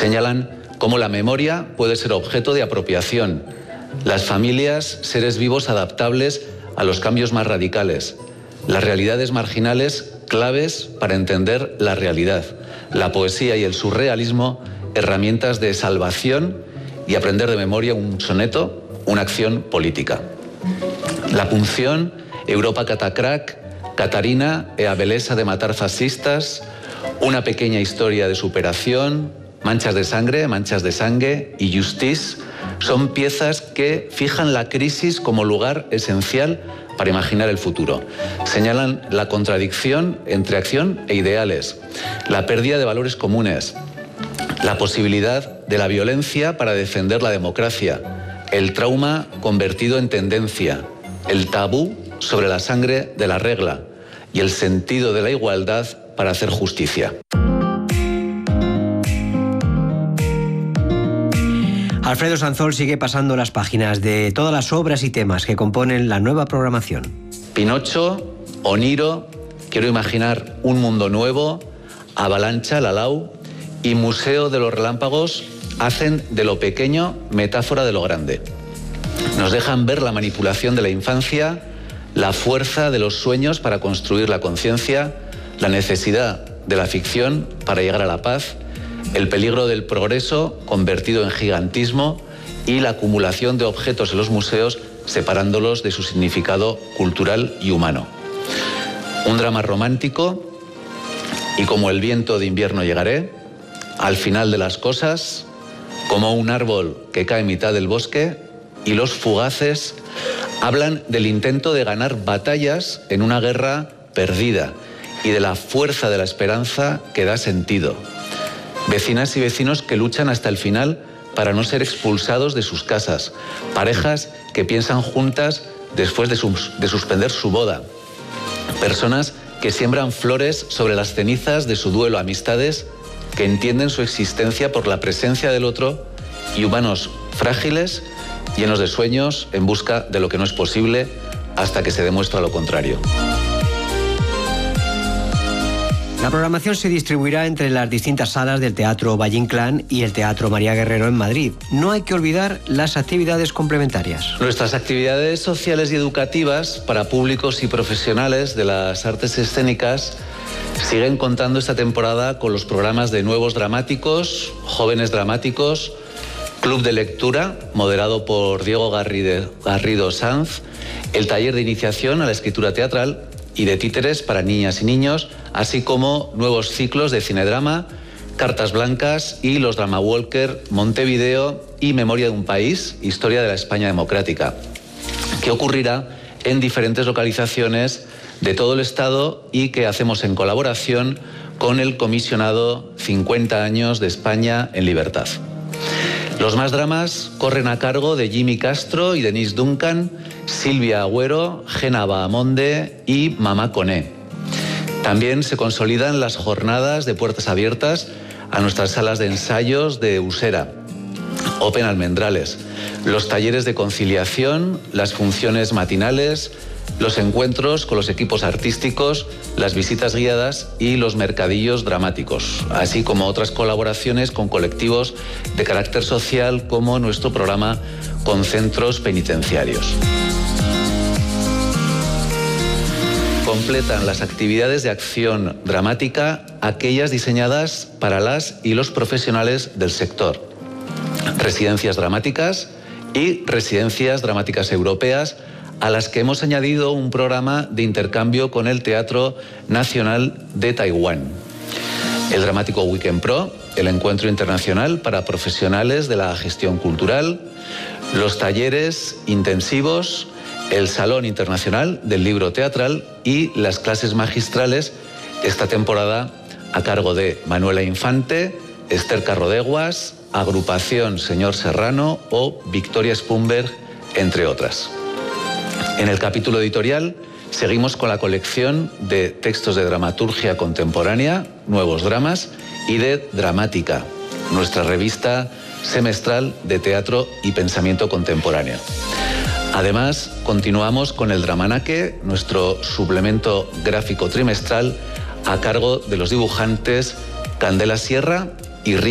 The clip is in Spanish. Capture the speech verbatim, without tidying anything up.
Señalan cómo la memoria puede ser objeto de apropiación, las familias seres vivos adaptables a los cambios más radicales, las realidades marginales claves para entender la realidad, la poesía y el surrealismo herramientas de salvación y aprender de memoria un soneto, una acción política. La punción Europa Catacrac, Catarina e a beleza de matar fascistas, una pequeña historia de superación, manchas de sangre, manchas de sangue y justice son piezas que fijan la crisis como lugar esencial para imaginar el futuro. Señalan la contradicción entre acción e ideales, la pérdida de valores comunes, la posibilidad de la violencia para defender la democracia, el trauma convertido en tendencia, el tabú sobre la sangre de la regla y el sentido de la igualdad para hacer justicia. Alfredo Sanzol sigue pasando las páginas de todas las obras y temas que componen la nueva programación. Pinocho, Oniro, Quiero imaginar un mundo nuevo, Avalancha, Lalau y Museo de los Relámpagos hacen de lo pequeño metáfora de lo grande. Nos dejan ver la manipulación de la infancia, la fuerza de los sueños para construir la conciencia, la necesidad de la ficción para llegar a la paz, el peligro del progreso convertido en gigantismo y la acumulación de objetos en los museos separándolos de su significado cultural y humano. Un drama romántico y como el viento de invierno llegaré, al final de las cosas, como un árbol que cae en mitad del bosque y los fugaces hablan del intento de ganar batallas en una guerra perdida y de la fuerza de la esperanza que da sentido. Vecinas y vecinos que luchan hasta el final para no ser expulsados de sus casas. Parejas que piensan juntas después de, sus, de suspender su boda. Personas que siembran flores sobre las cenizas de su duelo. Amistades que entienden su existencia por la presencia del otro y humanos frágiles, llenos de sueños, en busca de lo que no es posible hasta que se demuestra lo contrario. La programación se distribuirá entre las distintas salas del Teatro Valle Inclán y el Teatro María Guerrero en Madrid. No hay que olvidar las actividades complementarias. Nuestras actividades sociales y educativas para públicos y profesionales de las artes escénicas siguen contando esta temporada con los programas de Nuevos Dramáticos, Jóvenes Dramáticos, Club de Lectura, moderado por Diego Garrido, Garrido Sanz, el taller de iniciación a la escritura teatral y de títeres para niñas y niños, así como nuevos ciclos de cinedrama, Cartas Blancas y los Drama Walker, Montevideo y Memoria de un País, Historia de la España Democrática, que ocurrirá en diferentes localizaciones de todo el Estado y que hacemos en colaboración con el comisionado cincuenta años de España en Libertad. Los más dramas corren a cargo de Jimmy Castro y Denise Duncan, Silvia Agüero, Gena Bahamonde y Mamá Coné. También se consolidan las jornadas de puertas abiertas a nuestras salas de ensayos de Usera, Open Almendrales, los talleres de conciliación, las funciones matinales, los encuentros con los equipos artísticos, las visitas guiadas y los mercadillos dramáticos, así como otras colaboraciones con colectivos de carácter social como nuestro programa con centros penitenciarios. Completan las actividades de acción dramática aquellas diseñadas para las y los profesionales del sector. Residencias dramáticas y residencias dramáticas europeas, a las que hemos añadido un programa de intercambio con el Teatro Nacional de Taiwán. El Dramático Weekend Pro, el encuentro internacional para profesionales de la gestión cultural, los talleres intensivos, el Salón Internacional del Libro Teatral y las clases magistrales esta temporada a cargo de Manuela Infante, Esther Carrodeguas, Agrupación Señor Serrano o Victoria Spunberg, entre otras. En el capítulo editorial seguimos con la colección de textos de dramaturgia contemporánea, Nuevos Dramas, y de Dramática, nuestra revista semestral de teatro y pensamiento contemporáneo. Además, continuamos con el Dramanaque, nuestro suplemento gráfico trimestral a cargo de los dibujantes Candela Sierra y Rick